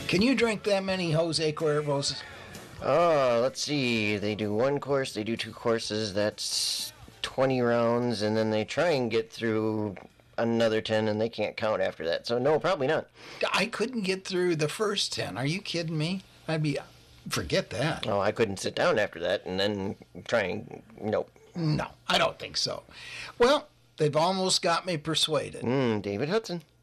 Can you drink that many Jose Cuervos? Oh, let's see. They do one course, they do 2 courses. That's 20 rounds, and then they try and get through another 10, and they can't count after that. So, no, probably not. I couldn't get through the first 10. Are you kidding me? Forget that. Oh, I couldn't sit down after that and then try and, nope. No, I don't think so. Well, they've almost got me persuaded. David Hudson.